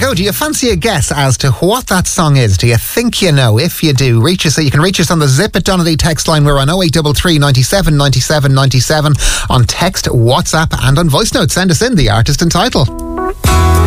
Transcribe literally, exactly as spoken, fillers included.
go. Do you fancy a guess as to what that song is? Do you think you know? If you do, reach us. So you can reach us on the Zip It Donnelly text line. We're on oh eight three three, ninety-seven, ninety-seven, ninety-seven on text, WhatsApp and on voice note. Send us in the artist and title.